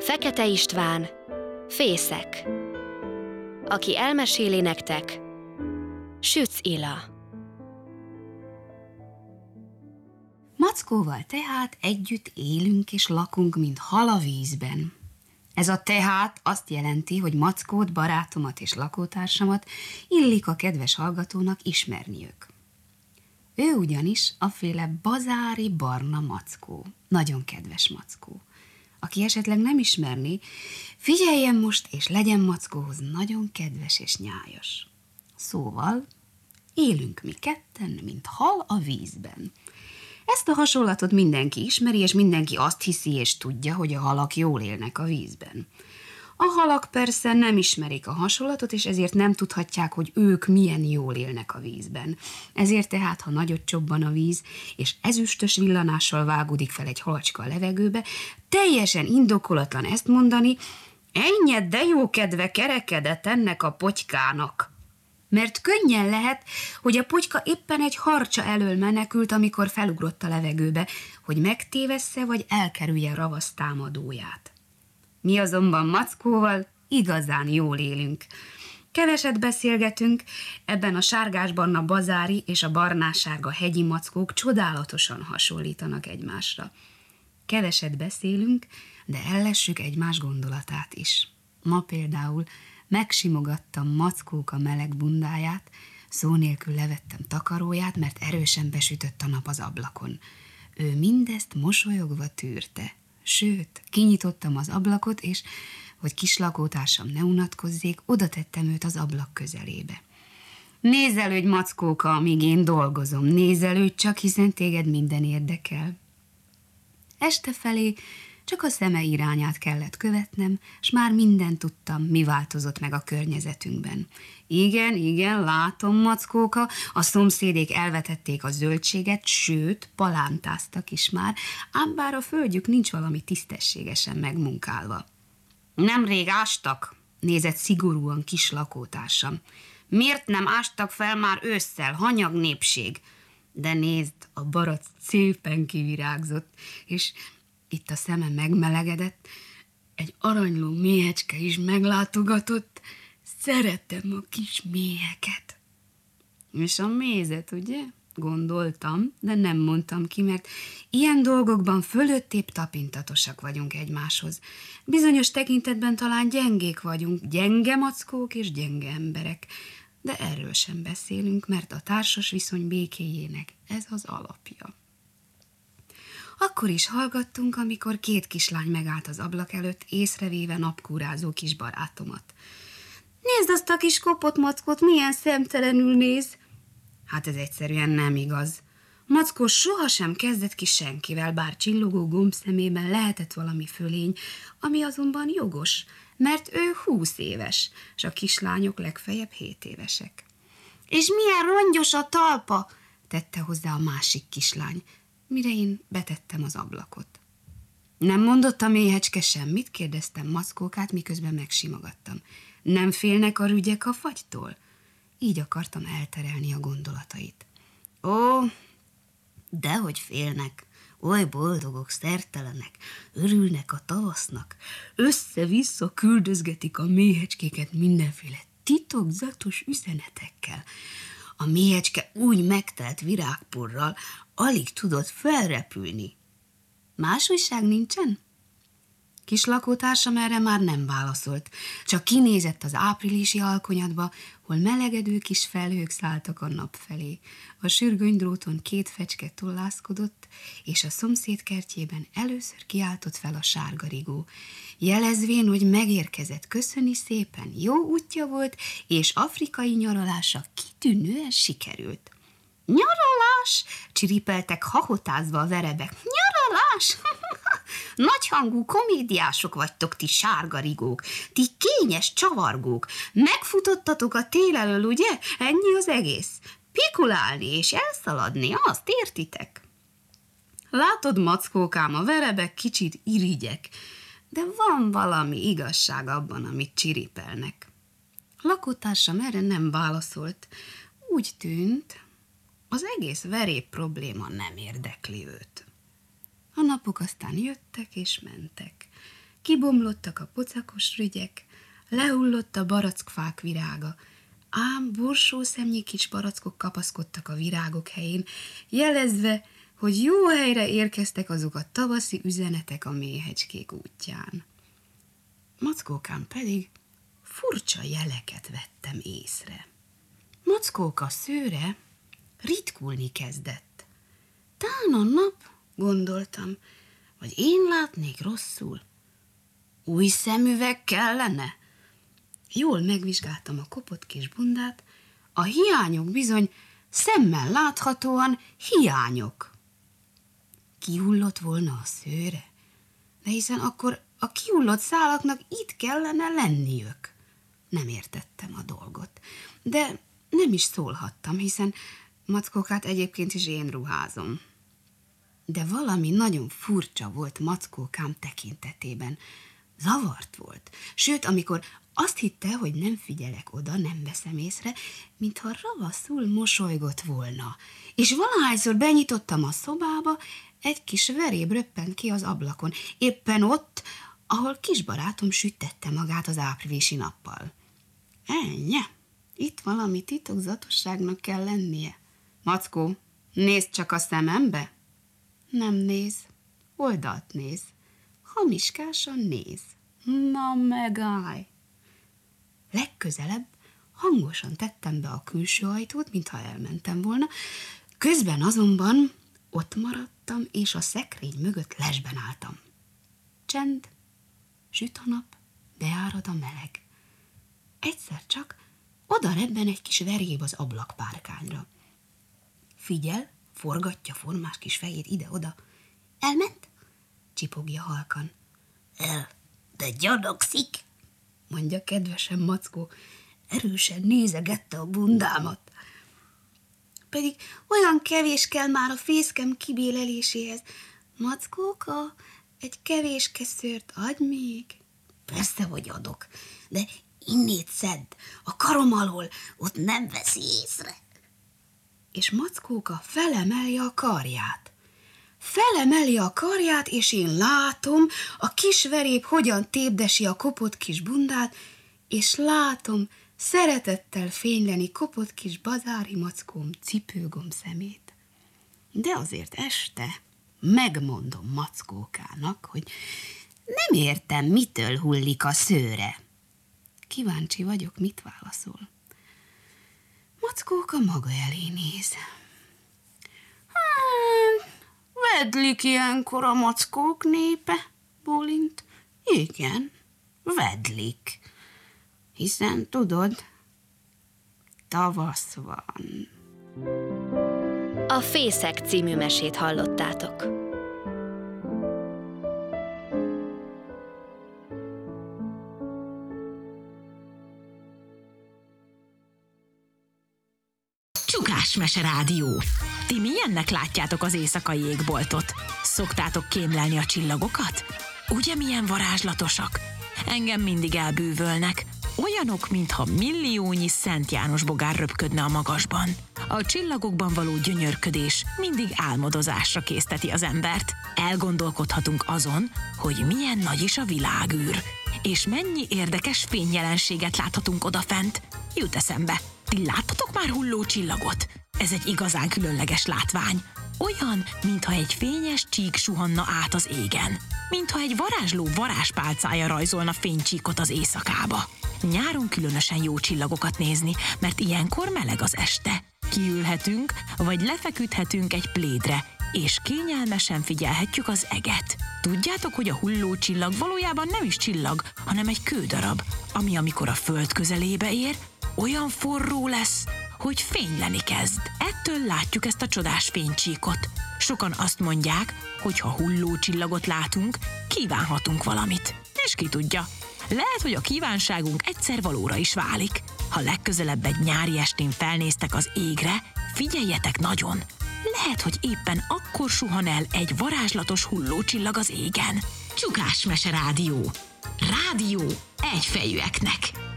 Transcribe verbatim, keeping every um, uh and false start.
Fekete István, Fészek. Aki elmeséli nektek, Sütz Ila. Mackóval tehát együtt élünk és lakunk, mint hal a vízben. Ez a tehát azt jelenti, hogy Mackót, barátomat és lakótársamat illik a kedves hallgatónak ismerniük. Ő ugyanis aféle bazári barna Mackó, nagyon kedves Mackó. Aki esetleg nem ismerni, figyeljen most, és legyen Mackóhoz nagyon kedves és nyájas. Szóval élünk mi ketten, mint hal a vízben. Ezt a hasonlatot mindenki ismeri, és mindenki azt hiszi és tudja, hogy a halak jól élnek a vízben. A halak persze nem ismerik a hasonlatot, és ezért nem tudhatják, hogy ők milyen jól élnek a vízben. Ezért tehát, ha nagyot csobban a víz, és ezüstös villanással vágódik fel egy halacska a levegőbe, teljesen indokolatlan ezt mondani: ennyed de jó kedve kerekedett ennek a potykának. Mert könnyen lehet, hogy a potyka éppen egy harcsa elől menekült, amikor felugrott a levegőbe, hogy megtévessze vagy elkerülje ravasz támadóját. Mi azonban Mackóval igazán jól élünk. Keveset beszélgetünk, ebben a sárgásbarna bazári és a barnásárga hegyi mackók csodálatosan hasonlítanak egymásra. Keveset beszélünk, de ellessük egymás gondolatát is. Ma például megsimogattam Mackóka meleg bundáját, szó nélkül levettem takaróját, mert erősen besütött a nap az ablakon. Ő mindezt mosolyogva tűrte. Sőt, kinyitottam az ablakot, és, hogy kis lakótársam ne unatkozzék, oda tettem őt az ablak közelébe. Nézelődj, Mackóka, amíg én dolgozom, nézelődj csak, hiszen téged minden érdekel. Este felé csak a szeme irányát kellett követnem, s már mindent tudtam, mi változott meg a környezetünkben. Igen, igen, látom, Mackóka, a szomszédék elvetették a zöldséget, sőt, palántáztak is már, ám bár a földjük nincs valami tisztességesen megmunkálva. Nemrég ástak, nézett szigorúan kis lakótársam. Miért nem ástak fel már ősszel, hanyag népség? De nézd, a barack szépen kivirágzott, és itt a szeme megmelegedett, egy aranyló méhecske is meglátogatott. Szeretem a kis méheket. És a mézet, ugye? Gondoltam, de nem mondtam ki, mert ilyen dolgokban fölöttébb tapintatosak vagyunk egymáshoz. Bizonyos tekintetben talán gyengék vagyunk, gyenge mackók és gyenge emberek, de erről sem beszélünk, mert a társas viszony békéjének ez az alapja. Akkor is hallgattunk, amikor két kislány megállt az ablak előtt, észrevéve napkúrázó kis barátomat. Nézd azt a kis kopott Mackót, milyen szemtelenül néz! Hát ez egyszerűen nem igaz. Mackó sohasem kezdett ki senkivel, bár csillogó gombszemében lehetett valami fölény, ami azonban jogos, mert ő húsz éves, s a kislányok legfeljebb hét évesek. És milyen rongyos a talpa, tette hozzá a másik kislány, mire én betettem az ablakot. Nem mondott a méhecske semmit? Kérdeztem Mackókát, miközben megsimogattam. Nem félnek a rügyek a fagytól? Így akartam elterelni a gondolatait. Ó, dehogy félnek, oly boldogok, szertelenek, örülnek a tavasznak, össze-vissza küldözgetik a méhecskéket mindenféle titokzatos üzenetekkel. A méhecske úgy megtelt virágporral, alig tudott felrepülni. Más újság nincsen? Kis lakótársam erre már nem válaszolt, csak kinézett az áprilisi alkonyatba, hol melegedő kis felhők szálltak a nap felé. A sürgönydróton két fecske tollászkodott, és a szomszéd kertjében először kiáltott fel a sárgarigó, jelezvén, hogy megérkezett, köszöni szépen, jó útja volt, és afrikai nyaralása kitűnően sikerült. Nyaralás! Csiripeltek hahotázva a verebek. Nyaralás! Nagyhangú komédiások vagytok, ti sárgarigók, ti kényes csavargók. Megfutottatok a tél elől, ugye? Ennyi az egész. Pikulálni és elszaladni, azt értitek? Látod, Mackókám, a verebek kicsit irigyek, de van valami igazság abban, amit csiripelnek. Lakótársam erre nem válaszolt. Úgy tűnt, az egész verép probléma nem érdekli őt. A napok aztán jöttek és mentek. kibomlottak a pocakos rügyek, lehullott a barackfák virága, ám borsószemnyi kis barackok kapaszkodtak a virágok helyén, jelezve, hogy jó helyre érkeztek azok a tavaszi üzenetek a méhecskék útján. Mackókám pedig furcsa jeleket vettem észre. Mackóka szőre ritkulni kezdett. Tán a nap, gondoltam, vagy én látnék rosszul. Új szemüveg kellene? Jól megvizsgáltam a kopott kis bundát, a hiányok bizony szemmel láthatóan hiányok. Kihullott volna a szőre? De hiszen akkor a kihullott szálaknak itt kellene lenniük. Nem értettem a dolgot, de nem is szólhattam, hiszen Mackókát egyébként is én ruházom. De valami nagyon furcsa volt Mackókám tekintetében. Zavart volt, sőt, amikor azt hitte, hogy nem figyelek oda, nem veszem észre, mintha ravaszul mosolygott volna, és valahányszor benyitottam a szobába, egy kis veréb röppent ki az ablakon, éppen ott, ahol kisbarátom süttette magát az áprilisi nappal. Ennyi, itt valami titokzatosságnak kell lennie. Mackó, nézd csak a szemembe. Nem néz, oldalt néz, hamiskásan néz. Na megállj! Legközelebb hangosan tettem be a külső ajtót, mintha elmentem volna, közben azonban ott maradtam, és a szekrény mögött lesben álltam. Csend, süt a nap, beárad a meleg. Egyszer csak oda rebben egy kis veréb az ablakpárkányra. Figyel, forgatja formás kis fejét ide-oda. Elment? Csipogja halkan. El, de gyanakszik, mondja kedvesen Mackó. Erősen nézegette a bundámat. Pedig olyan kevés kell már a fészkem kibéleléséhez. Mackóka, egy kevéske szőrt adj még. Persze, hogy adok, de innét szedd, a karom alól, ott nem veszi észre. És Mackóka felemeli a karját. Felemeli a karját, és én látom, a kis veréb hogyan tépdesi a kopott kis bundát, és látom szeretettel fényleni kopott kis bazári Mackóm cipőgomb szemét. De azért este megmondom Mackókának, hogy nem értem, mitől hullik a szőre. Kíváncsi vagyok, mit válaszol. Mackóka maga elé néz. Hát, vedlik ilyenkor a mackók népe, bólint. Igen, vedlik. Hiszen tudod, tavasz van. A Fészek című mesét hallottátok. Csukás Mese Rádió. Ti milyennek látjátok az éjszakai égboltot? Szoktátok kémlelni a csillagokat? Ugye milyen varázslatosak? Engem mindig elbűvölnek. Olyanok, mintha milliónyi Szent János bogár röpködne a magasban. A csillagokban való gyönyörködés mindig álmodozásra készteti az embert. Elgondolkodhatunk azon, hogy milyen nagy is a világűr, és mennyi érdekes fényjelenséget láthatunk odafent. Jut eszembe, ti láttatok már hulló csillagot? Ez egy igazán különleges látvány. Olyan, mintha egy fényes csík suhanna át az égen. Mintha egy varázsló varázspálcája rajzolna fénycsíkot az éjszakába. Nyáron különösen jó csillagokat nézni, mert ilyenkor meleg az este. Kiülhetünk, vagy lefeküdhetünk egy plédre, és kényelmesen figyelhetjük az eget. Tudjátok, hogy a hulló csillag valójában nem is csillag, hanem egy kődarab, ami amikor a föld közelébe ér, olyan forró lesz, hogy fényleni kezd. Ettől látjuk ezt a csodás fénycsíkot. Sokan azt mondják, hogy ha hulló csillagot látunk, kívánhatunk valamit. És ki tudja, lehet, hogy a kívánságunk egyszer valóra is válik. Ha legközelebb egy nyári estén felnéztek az égre, figyeljetek nagyon! Lehet, hogy éppen akkor suhan el egy varázslatos hullócsillag az égen. Csukás Mese Rádió. Rádió egyfejűeknek.